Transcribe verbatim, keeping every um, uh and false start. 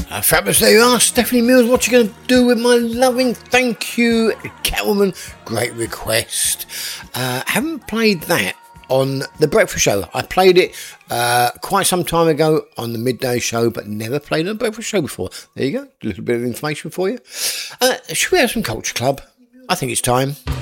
Uh, fabulous, there you are, Stephanie Mills. What you going to do with my loving? Thank you, Kelman. Great request. Uh, haven't played that on The Breakfast Show. I played it uh, quite some time ago on the midday show, but never played on The Breakfast Show before. There you go, a little bit of information for you. Uh, should we have some Culture Club? I think it's time.